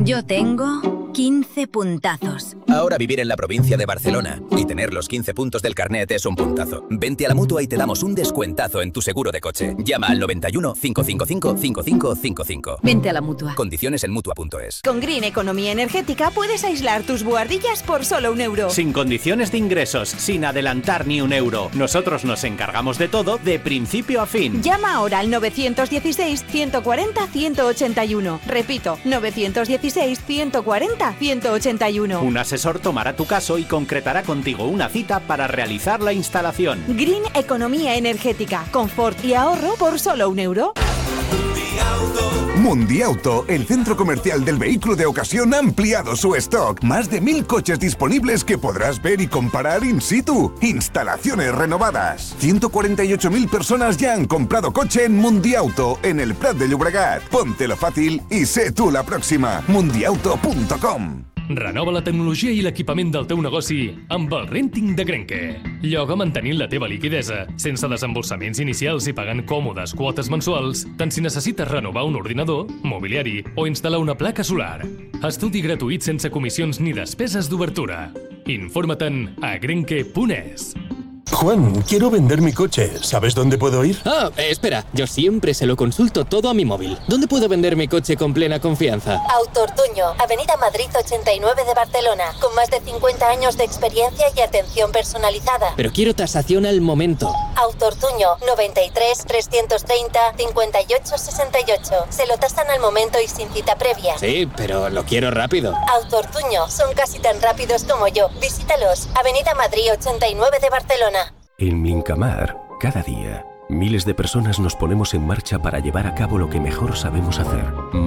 Yo tengo 15 puntazos. Ahora vivir en la provincia de Barcelona y tener los 15 puntos del carnet es un puntazo. Vente a la Mutua y te damos un descuentazo en tu seguro de coche. Llama al 91 555 5555. Vente a la Mutua. Condiciones en Mutua.es. Con Green Economía Energética puedes aislar tus buhardillas por solo €1. Sin condiciones de ingresos, sin adelantar ni €1. Nosotros nos encargamos de todo de principio a fin. Llama ahora al 916 140 181. Repito, 916 140 181. Un asesor tomará tu caso y concretará contigo una cita para realizar la instalación. Green Economía Energética. Confort y ahorro por solo €1. Mundiauto, el centro comercial del vehículo de ocasión, ha ampliado su stock. Más de 1000 coches disponibles que podrás ver y comparar in situ. Instalaciones renovadas. 148.000 personas ya han comprado coche en Mundiauto, en el Prat de Llobregat. Póntelo fàcil i sé tu la pròxima. Mundiauto.com. Renova la tecnologia i l'equipament del teu negoci amb el Renting de Grenke. Lloga mantenint la teva liquidesa, sense desembolsaments inicials i pagant còmodes quotes mensuals, tant si necessites renovar un ordinador, mobiliari o instal·lar una placa solar. Estudi gratuït sense comissions ni despeses d'obertura. Informa't-en a grenke.es. Juan, quiero vender mi coche. ¿Sabes dónde puedo ir? Espera, yo siempre se lo consulto todo a mi móvil. ¿Dónde puedo vender mi coche con plena confianza? Autortuño, Avenida Madrid 89 de Barcelona, con más de 50 años de experiencia y atención personalizada. Pero quiero tasación al momento. Autortuño, 93 330 58 68. Se lo tasan al momento y sin cita previa. Sí, pero lo quiero rápido. Autortuño, son casi tan rápidos como yo. Visítalos, Avenida Madrid 89 de Barcelona. En Mincamar, cada día, miles de personas nos ponemos en marcha para llevar a cabo lo que mejor sabemos hacer.